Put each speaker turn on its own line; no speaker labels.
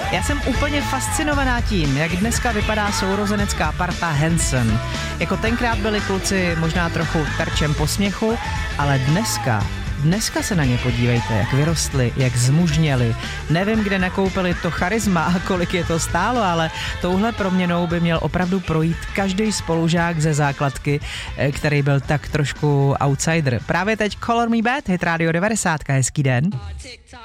Já jsem úplně fascinovaná tím, jak dneska vypadá sourozenecká parta Hanson. Jako tenkrát byli kluci možná trochu terčem posměchu, ale Dneska se na ně podívejte, jak vyrostli, jak zmužněli. Nevím, kde nakoupili to charisma a kolik je to stálo, ale touhle proměnou by měl opravdu projít každý spolužák ze základky, který byl tak trošku outsider. Právě teď Color Me Bad, hit Radio 90, hezký den.